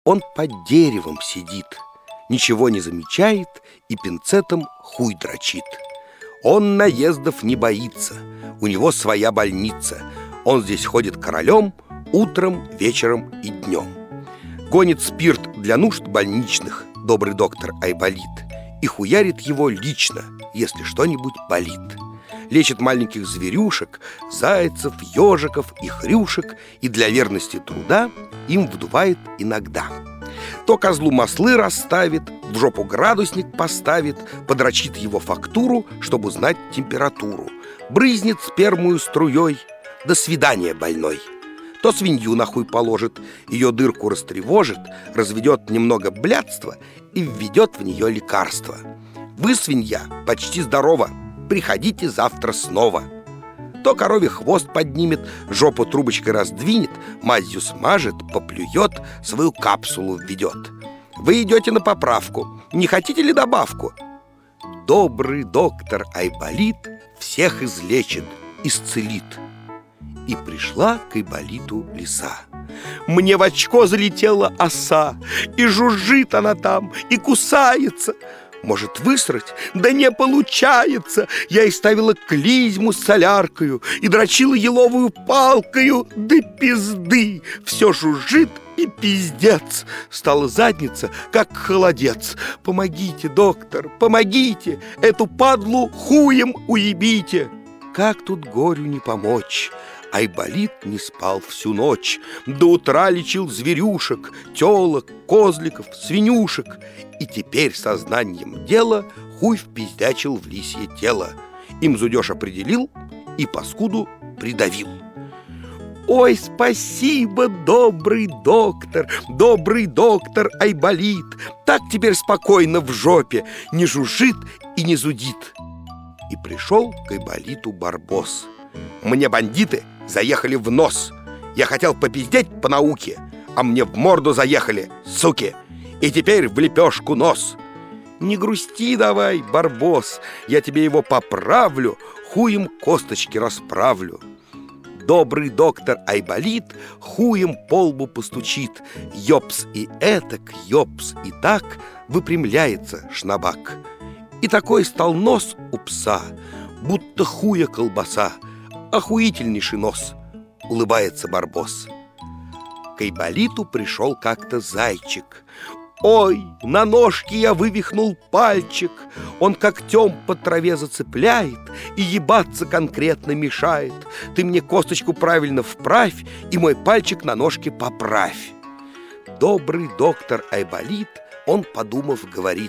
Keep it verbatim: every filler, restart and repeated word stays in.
Он под деревом сидит, ничего не замечает и пинцетом хуй дрочит. Он наездов не боится, у него своя больница. Он здесь ходит королем утром, вечером и днем. Гонит спирт для нужд больничных добрый доктор Айболит и хуярит его лично, если что-нибудь болит. Лечит маленьких зверюшек, зайцев, ежиков и хрюшек, и для верности труда им вдувает иногда. То козлу маслы расставит, в жопу градусник поставит, подрочит его фактуру, чтобы узнать температуру. Брызнет спермую струей, до свидания, больной. То свинью на хуй положит, ее дырку растревожит, разведет немного блядства и введет в нее лекарство. Вы, свинья, почти здорова, приходите завтра снова. То корове хвост поднимет, жопу трубочкой раздвинет, мазью смажет, поплюет, свою капсулу введет. Вы идете на поправку, не хотите ли добавку? Добрый доктор Айболит всех излечит, исцелит. И пришла к Айболиту лиса. Мне в очко залетела оса, и жужжит она там, и кусается. Может высрать? Да не получается. Я и ставила клизму с соляркою, и дрочила еловую палкою, да пизды. Все жужжит и пиздец. Стала задница, как холодец. Помогите, доктор, помогите, эту падлу хуем уебите. Как тут горю не помочь? Айболит не спал всю ночь, до утра лечил зверюшек, телок, козликов, свинюшек. И теперь сознанием дела хуй впиздячил в лисье тело. Им зудеж определил и паскуду придавил. Ой, спасибо, добрый доктор, добрый доктор Айболит. Так теперь спокойно в жопе, не жужжит и не зудит. И пришел к Айболиту барбос. Мне бандиты заехали в нос. Я хотел попиздеть по науке, а мне в морду заехали, суки. И теперь в лепешку нос. Не грусти давай, барбос, я тебе его поправлю, хуем косточки расправлю. Добрый доктор Айболит хуем по лбу постучит. Ёпс и этак, ёпс и так, выпрямляется шнабак. И такой стал нос у пса, будто хуя колбаса. Охуительнейший нос, улыбается барбос. К Айболиту пришел как-то зайчик. Ой, на ножке я вывихнул пальчик. Он когтем по траве зацепляет и ебаться конкретно мешает. Ты мне косточку правильно вправь и мой пальчик на ножке поправь. Добрый доктор Айболит, он, подумав, говорит: